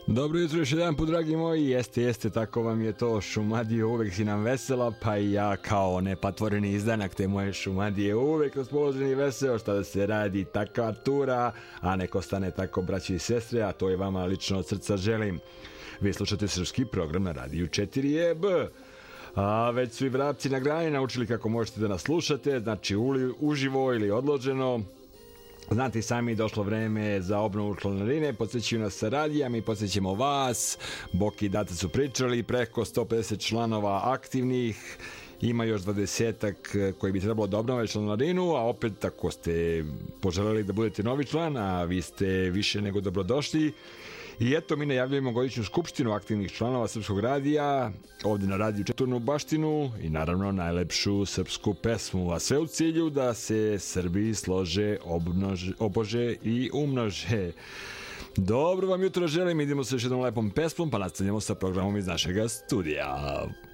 Dobro jutro još jedan put, dragi moji. Jeste, tako vam je to. Šumadije uvek si nam vesela, pa i ja kao nepatvoreni izdanak te moje Šumadije uvek raspoloženi i veseo. Šta da se radi, takva tura, a neko stane tako, braći i sestre, a to je vama lično od srca želim. Vi slušate srpski program na radiju 4EB. A već su i vrapci na grani naučili kako možete da nas slušate, znači uživo ili odloženo. Znate i sami, došlo vreme za obnovu članarine, podsjećaju nas sa radija, mi podsjećamo vas. Boki i Data su pričali, preko 150 članova aktivnih, ima još 20-ak koji bi trebalo da obnove članarinu, a opet ako ste poželjeli da budete novi član, a vi ste više nego dobrodošli. I eto, mi najavljujemo godišnju skupštinu aktivnih članova Srpskog radija, ovdje na radiju Četurnu baštinu i naravno najlepšu srpsku pesmu, a sve u cilju da se Srbi slože, obože i umnože. Dobro vam jutro želim, idemo sa još jednom lepom pesmom, pa nastavljamo sa programom iz našega studija.